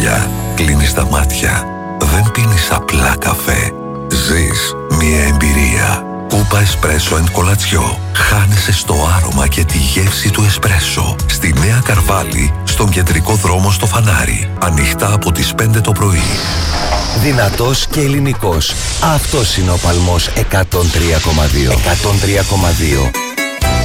δουλειά, κλείνεις τα μάτια. Δεν πίνεις απλά καφέ. Ζεις μια εμπειρία. Κούπα Εσπρέσο and Κολατσιό. Χάνεσαι στο άρωμα και τη γεύση του εσπρέσο. Στη Νέα Καρβάλη, στον κεντρικό δρόμο στο Φανάρι. Ανοιχτά από τις 5 το πρωί. Δυνατός και ελληνικός. Αυτός είναι ο Παλμός 103,2. 103,2.